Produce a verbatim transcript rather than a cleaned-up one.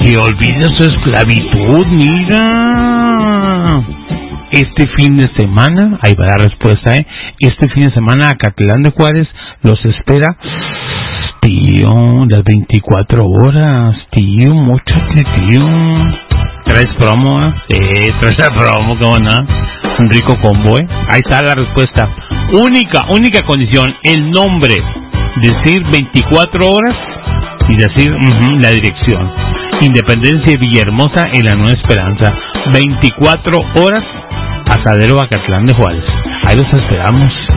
que olvide su esclavitud, mira. Este fin de semana, ahí va la respuesta, ¿eh? Este fin de semana, Acatlán de Juárez los espera, tío, las veinticuatro horas, tío, móchate, tío. ¿Traes promo, eh? Sí, traes la promo, ¿cómo no? Un rico combo, ¿eh? Ahí está la respuesta. Única, única condición, el nombre. Decir veinticuatro horas y decir uh-huh, la dirección. Independencia de Villahermosa en la Nueva Esperanza. veinticuatro horas, Asadero Acatlán de Juárez. Ahí los esperamos.